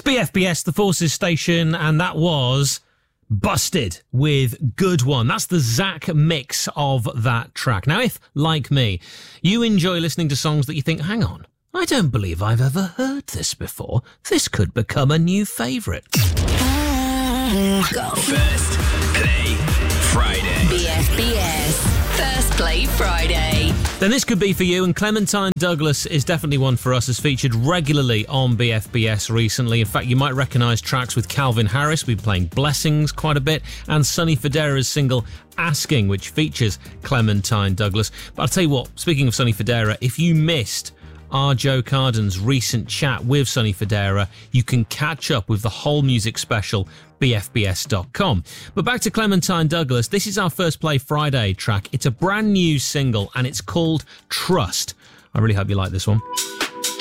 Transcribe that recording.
BFBS, the Forces station, and that was Busted with Good One. That's the Zach mix of that track. Now, if, like me, you enjoy listening to songs that you think, hang on, I don't believe I've ever heard this before, this could become a new favourite. Go. First Play Friday. BFBS. First Play Friday. Then this could be for you, and Clementine Douglas is definitely one for us, has featured regularly on BFBS recently. In fact, you might recognise tracks with Calvin Harris. We've been playing Blessings quite a bit, and Sonny Fodera's single Asking, which features Clementine Douglas. But I'll tell you what, speaking of Sonny Fodera, if you missed our Joe Carden's recent chat with Sonny Fodera, you can catch up with the whole music special, bfbs.com. But back to Clementine Douglas, this is our First Play Friday track. It's a brand new single and it's called Trust. I really hope you like this one.